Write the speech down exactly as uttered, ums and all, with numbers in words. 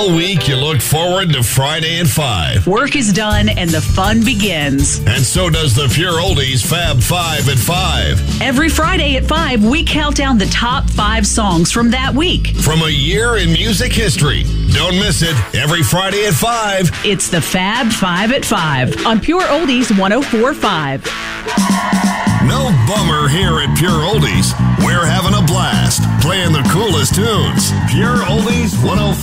All week, you look forward to Friday at five. Work is done and the fun begins. And so does the Pure Oldies Fab Five at five. Every Friday at five, we count down the top five songs from that week. From a year in music history. Don't miss it. Every Friday at five. It's the Fab Five at five on Pure Oldies one oh four point five. No bummer here at Pure Oldies. We're having a blast playing the coolest tunes. Pure Oldies one oh four.